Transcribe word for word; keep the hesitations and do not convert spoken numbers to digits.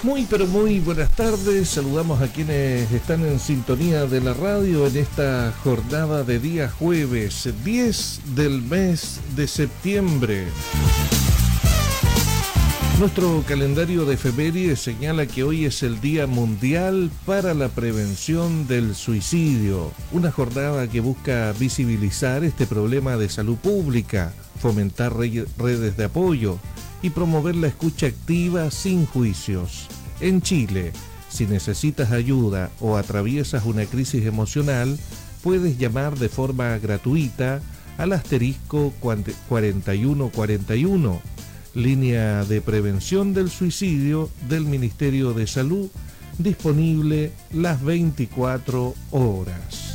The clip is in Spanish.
Muy pero muy buenas tardes, saludamos a quienes están en sintonía de la radio en esta jornada de día jueves diez del mes de septiembre. Nuestro calendario de efemérides señala que hoy es el Día Mundial para la Prevención del Suicidio, una jornada que busca visibilizar este problema de salud pública, fomentar redes de apoyo y promover la escucha activa sin juicios. En Chile, si necesitas ayuda o atraviesas una crisis emocional, puedes llamar de forma gratuita al asterisco cuarenta y uno cuarenta y uno, línea de prevención del suicidio del Ministerio de Salud, disponible las veinticuatro horas.